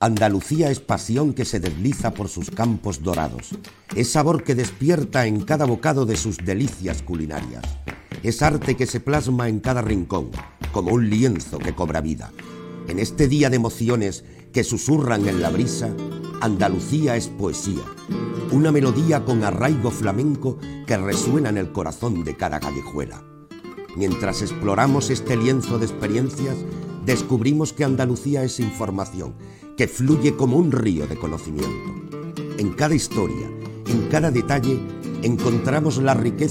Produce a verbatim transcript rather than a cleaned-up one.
Andalucía es pasión que se desliza por sus campos dorados. Es sabor que despierta en cada bocado de sus delicias culinarias. Es arte que se plasma en cada rincón, como un lienzo que cobra vida. En este día de emociones que susurran en la brisa, Andalucía es poesía. Una melodía con arraigo flamenco que resuena en el corazón de cada callejuela. Mientras exploramos este lienzo de experiencias, descubrimos que Andalucía es información, que fluye como un río de conocimiento. En cada historia, en cada detalle, encontramos la riqueza